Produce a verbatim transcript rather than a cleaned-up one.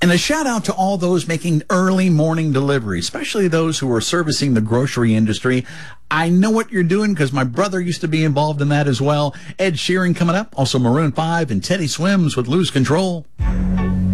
And a shout out to all those making early morning deliveries, especially those who are servicing the grocery industry. I know what you're doing because my brother used to be involved in that as well. Ed Sheeran coming up, also Maroon five and Teddy Swims with Lose Control.